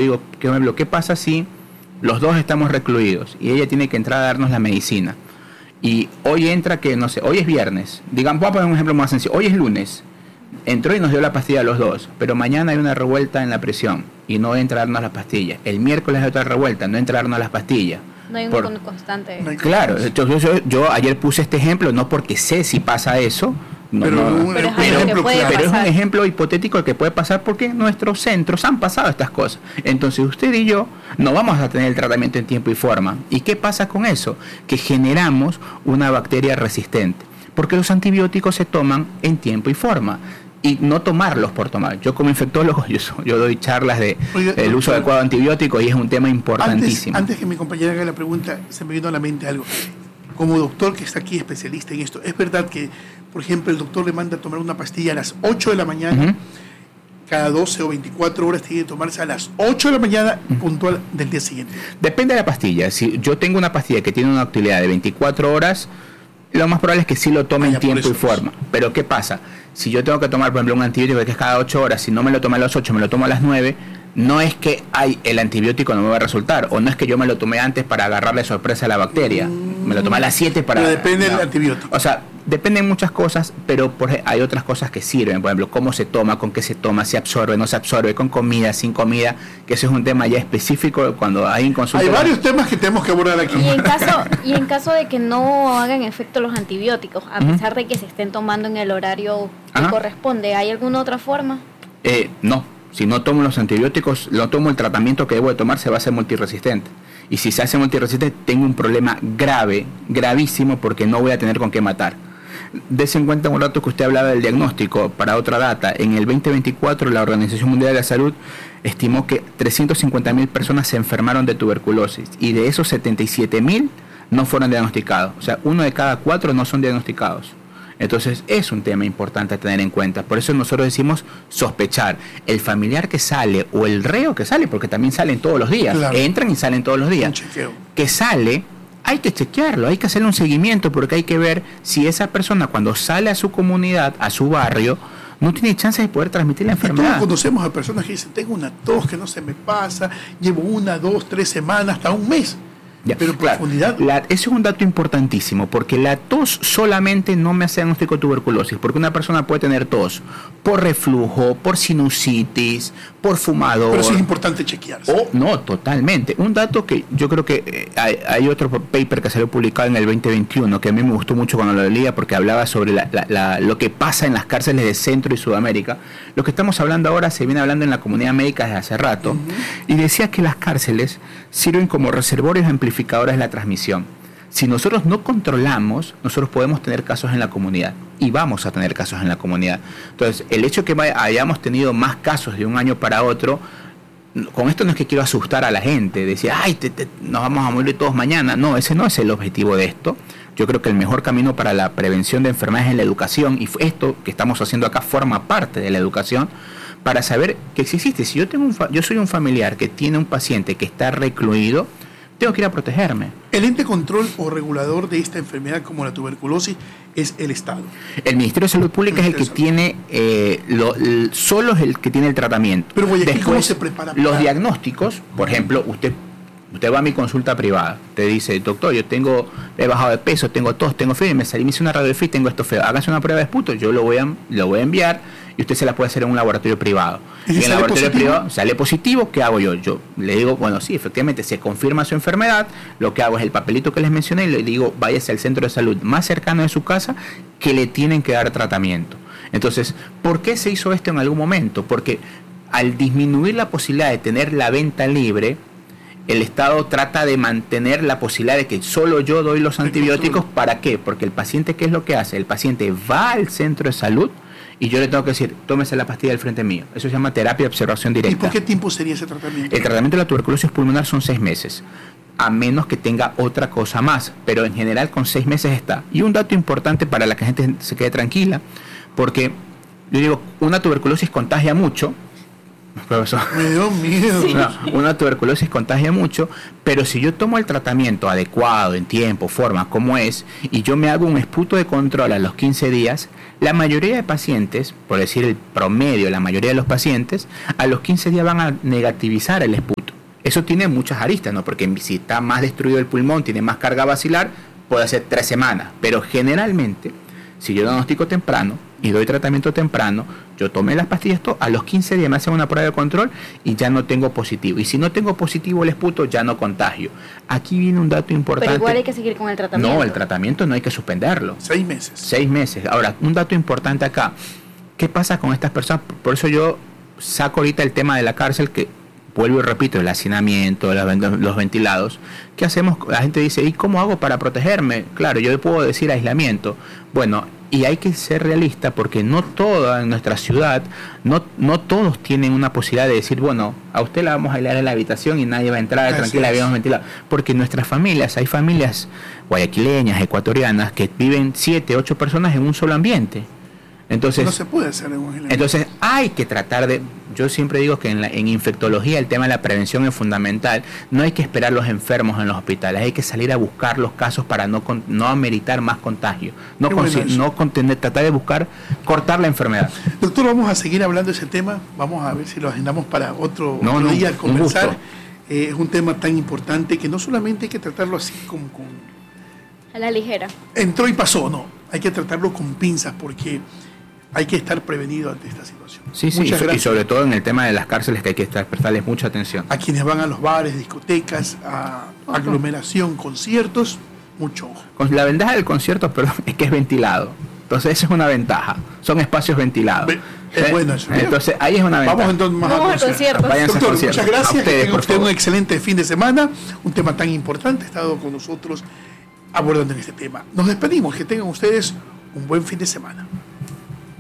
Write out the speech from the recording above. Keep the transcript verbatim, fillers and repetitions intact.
digo, ¿qué, ¿qué pasa si los dos estamos recluidos y ella tiene que entrar a darnos la medicina? Y hoy entra que, no sé, hoy es viernes, digamos, voy a poner un ejemplo más sencillo, hoy es lunes, entró y nos dio la pastilla a los dos, pero mañana hay una revuelta en la prisión y no entra a darnos las pastillas. El miércoles hay otra revuelta, no entra a darnos las pastillas. No hay un Por, constante. No hay claro, yo, yo, yo ayer puse este ejemplo no porque sé si pasa eso, no, pero, no, un, pero, pero, ejemplo, claro. pero es un ejemplo hipotético que puede pasar porque en nuestros centros han pasado estas cosas. Entonces usted y yo no vamos a tener el tratamiento en tiempo y forma. ¿Y qué pasa con eso? Que generamos una bacteria resistente, porque los antibióticos se toman en tiempo y forma. Y no tomarlos por tomar. Yo como infectólogo, yo, yo doy charlas de Oye, el uso adecuado de antibióticos y es un tema importantísimo. Antes, antes que mi compañera haga la pregunta, se me vino a la mente algo. Como doctor que está aquí, especialista en esto, ¿es verdad que, por ejemplo, el doctor le manda a tomar una pastilla a las ocho de la mañana, uh-huh. cada doce o veinticuatro horas tiene que tomarse a las ocho de la mañana uh-huh. puntual del día siguiente? Depende de la pastilla. Si yo tengo una pastilla que tiene una utilidad de veinticuatro horas, lo más probable es que sí lo tome ah, en tiempo y forma. Pero ¿qué pasa? Si yo tengo que tomar, por ejemplo, un antibiótico que es cada ocho horas, si no me lo tomo a las ocho, me lo tomo a las nueve, no es que ay, el antibiótico no me va a resultar, o no es que yo me lo tomé antes para agarrarle sorpresa a la bacteria, me lo tomé a las siete para... Pero depende no. del antibiótico. O sea, dependen muchas cosas, pero por, hay otras cosas que sirven, por ejemplo, cómo se toma, con qué se toma, se absorbe, no se absorbe, con comida, sin comida, que eso es un tema ya específico cuando hay en consulta. Hay varios temas que tenemos que abordar aquí. Y en caso, y en caso de que no hagan efecto los antibióticos, a uh-huh. pesar de que se estén tomando en el horario que uh-huh. corresponde, ¿hay alguna otra forma? Eh, no. Si no tomo los antibióticos, no tomo el tratamiento que debo de tomar, se va a hacer multiresistente. Y si se hace multiresistente, tengo un problema grave, gravísimo, porque no voy a tener con qué matar. Dese en cuenta un rato que usted hablaba del diagnóstico, para otra data. En el veinte veinticuatro, la Organización Mundial de la Salud estimó que trescientas cincuenta mil personas se enfermaron de tuberculosis, y de esos setenta y siete mil no fueron diagnosticados. O sea, uno de cada cuatro no son diagnosticados. Entonces es un tema importante a tener en cuenta. Por eso nosotros decimos sospechar. El familiar que sale o el reo que sale, porque también salen todos los días, claro. entran y salen todos los días, que sale, hay que chequearlo, hay que hacerle un seguimiento, porque hay que ver si esa persona cuando sale a su comunidad, a su barrio, no tiene chance de poder transmitir la enfermedad. Todos conocemos a personas que dicen, tengo una tos que no se me pasa, llevo una, dos, tres semanas, hasta un mes. Ya, pero en claro, profundidad. La, ese es un dato importantísimo, porque la tos solamente no me hace diagnóstico de tuberculosis, porque una persona puede tener tos por reflujo, por sinusitis, por fumador. Pero sí es importante chequearse. Oh, no, totalmente. Un dato que yo creo que eh, hay, hay otro paper que salió publicado en el veinte veintiuno, que a mí me gustó mucho cuando lo leía, porque hablaba sobre la, la, la, lo que pasa en las cárceles de Centro y Sudamérica. Lo que estamos hablando ahora se viene hablando en la comunidad médica desde hace rato, uh-huh. y decía que las cárceles sirven como reservorios amplificadores de la transmisión. Si nosotros no controlamos, nosotros podemos tener casos en la comunidad, y vamos a tener casos en la comunidad. Entonces, el hecho de que hayamos tenido más casos de un año para otro, con esto no es que quiero asustar a la gente, decir, ay, te, te, nos vamos a morir todos mañana. No, ese no es el objetivo de esto. Yo creo que el mejor camino para la prevención de enfermedades es la educación, y esto que estamos haciendo acá forma parte de la educación, para saber que existe. Si yo, tengo un fa- yo soy un familiar que tiene un paciente que está recluido, tengo que ir a protegerme. El ente control o regulador de esta enfermedad como la tuberculosis es el Estado. El Ministerio de Salud Pública es el que tiene, eh, lo, el, solo es el que tiene el tratamiento. Pero Guayaquil, Después, ¿cómo se prepara? Los para... diagnósticos, por ejemplo, usted usted va a mi consulta privada, te dice, doctor, yo tengo, he bajado de peso, tengo tos, tengo fiebre, me salí, me hice una radiografía y tengo esto feo. Hágase una prueba de esputo, yo lo voy a, lo voy a enviar y usted se la puede hacer en un laboratorio privado. ¿Y, y en el laboratorio positivo? privado sale positivo, ¿qué hago yo? Yo le digo, bueno, sí, efectivamente se confirma su enfermedad, lo que hago es el papelito que les mencioné y le digo, váyase al centro de salud más cercano de su casa que le tienen que dar tratamiento. Entonces, ¿por qué se hizo esto en algún momento? Porque al disminuir la posibilidad de tener la venta libre, el Estado trata de mantener la posibilidad de que solo yo doy los antibióticos. ¿Para qué? Porque el paciente, ¿qué es lo que hace? El paciente va al centro de salud y yo le tengo que decir, tómese la pastilla del frente mío. Eso se llama terapia de observación directa. ¿Y por qué tiempo sería ese tratamiento? El tratamiento de la tuberculosis pulmonar son seis meses, a menos que tenga otra cosa más, pero en general con seis meses está. Y un dato importante para la que la gente se quede tranquila, porque yo digo, una tuberculosis contagia mucho, profesor. Me dio miedo. Sí. No, una tuberculosis contagia mucho, pero si yo tomo el tratamiento adecuado, en tiempo, forma, como es, y yo me hago un esputo de control a los quince días, la mayoría de pacientes, por decir el promedio, la mayoría de los pacientes, a los quince días van a negativizar el esputo. Eso tiene muchas aristas, ¿no? Porque si está más destruido el pulmón, tiene más carga basilar, puede ser tres semanas. Pero generalmente, si yo diagnostico temprano y doy tratamiento temprano, yo tomé las pastillas, todo, a los quince días me hacen una prueba de control y ya no tengo positivo. Y si no tengo positivo el esputo, ya no contagio. Aquí viene un dato importante. Pero igual hay que seguir con el tratamiento. No, el tratamiento no hay que suspenderlo. Seis meses. Seis meses. Ahora, un dato importante acá. ¿Qué pasa con estas personas? Por eso yo saco ahorita el tema de la cárcel, que vuelvo y repito, el hacinamiento, los ventilados. ¿Qué hacemos? La gente dice, ¿y cómo hago para protegerme? Claro, yo puedo decir aislamiento. Bueno, y hay que ser realista, porque no toda en nuestra ciudad, no, no todos tienen una posibilidad de decir, bueno, a usted la vamos a aislar en la habitación y nadie va a entrar, Así tranquila, habíamos ventilado. Porque nuestras familias, hay familias guayaquileñas, ecuatorianas, que viven siete, ocho personas en un solo ambiente. Entonces, no se puede hacer en un entonces hay que tratar de, yo siempre digo que en, la, en infectología el tema de la prevención es fundamental. No hay que esperar los enfermos en los hospitales, hay que salir a buscar los casos para no no ameritar más contagio, no, con, no contener, tratar de buscar cortar la enfermedad. Doctor, vamos a seguir hablando de ese tema, vamos a ver si lo agendamos para otro, no, otro no, día conversar. Un eh, es un tema tan importante que no solamente hay que tratarlo así como con a la ligera. Entró y pasó, no, hay que tratarlo con pinzas, porque hay que estar prevenido ante esta situación. Sí, sí, Muchas y, gracias. Y sobre todo en el tema de las cárceles, que hay que estar, prestarles mucha atención. A quienes van a los bares, discotecas, a aglomeración, conciertos, mucho ojo. La ventaja del concierto, perdón, es que es ventilado. Entonces esa es una ventaja. Son espacios ventilados. Es ¿Eh? bueno eso. Entonces ahí es una ventaja. Vamos entonces más Vamos a conciertos. Doctor, muchas gracias. Que tenga usted un excelente fin de semana. Un tema tan importante. Ha estado con nosotros abordando en este tema. Nos despedimos. Que tengan ustedes un buen fin de semana.